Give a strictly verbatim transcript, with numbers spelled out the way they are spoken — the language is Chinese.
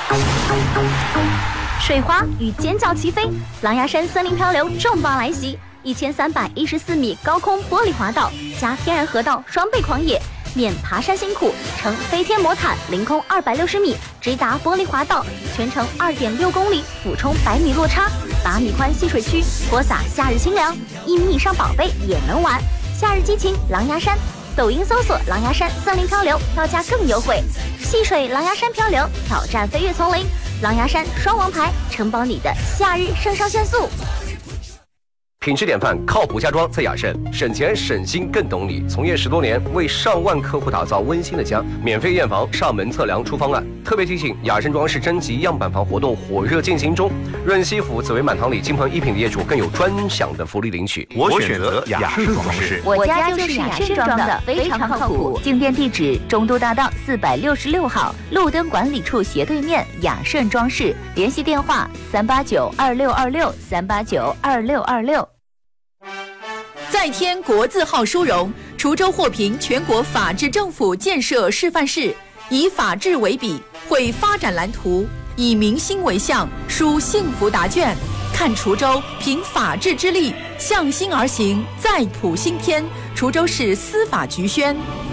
水花与尖叫齐飞，狼牙山森林漂流重磅来袭，一千三百一十四米高空玻璃滑道加天然河道双倍狂野，免爬山辛苦，乘飞天魔毯凌空二百六十米直达玻璃滑道，全程二点六公里，俯冲百米落差，八米宽戏水区，播撒夏日清凉，一米以上宝贝也能玩。夏日激情狼牙山，抖音搜索狼牙山森林漂流，票价更优惠。戏水狼牙山漂流，挑战飞越丛林，狼牙山双王牌，承包你的夏日肾上腺素。 品质典范，靠谱家装在雅盛，省钱省心更懂你。从业十多年，为上万客户打造温馨的家，免费验房、上门测量出方案。特别提醒，雅盛装饰征集样板房活动火热进行中，润西府紫薇满堂里金鹏一品的业主更有专享的福利领取。 我选择雅盛装饰， 我家就是雅盛装的，非常靠谱。进店地址：中都大道四百六十六号，路灯管理处斜对面，雅盛装饰。联系电话：三八九二六二六三八九二六二六。 再添国字号殊荣，滁州获评全国法治政府建设示范市，以法治为笔，绘发展蓝图，以民心为向，书幸福答卷。看滁州凭法治之力，向心而行，再谱新篇。滁州市司法局宣。